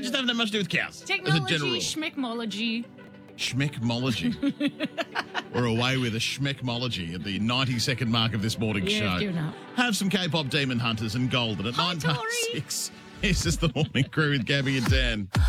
just haven't had much to do with cows. Technology, As a general rule. schmeckmology. Schmeckmology. We're away with a schmeckmology at the 90-second mark of this morning Yeah, show. I've given up. Have some K-pop demon hunters and golden at Hi, 9 past Tori. 6. This is the morning crew with Gabby and Dan.